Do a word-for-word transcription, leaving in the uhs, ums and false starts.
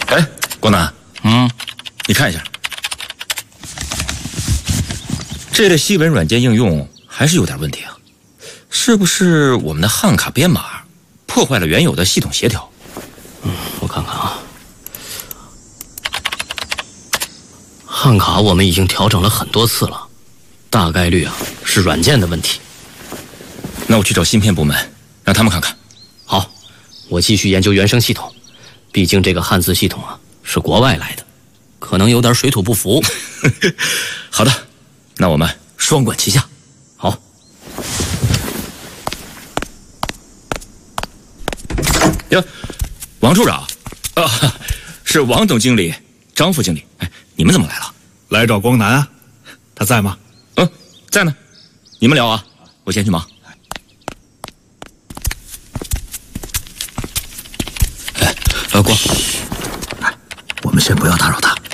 哎，光南， 嗯， 你看一下，这类西文软件应用还是有点问题啊，是不是我们的汉卡编码破坏了原有的系统协调？ 嗯，我看看啊，汉卡我们已经调整了很多次了，大概率啊是软件的问题。 那我去找芯片部门，让他们看看。 好，我继续研究原生系统，毕竟这个汉字系统啊是国外来的，可能有点水土不服。 好的，那我们双管齐下。 好。 哟，王处长，啊，是王总经理、张副经理，哎，你们怎么来了？ 来找光南啊，他在吗？ 嗯，在呢。你们聊啊，我先去忙。 哎，呃，光，哎，我们先不要打扰他。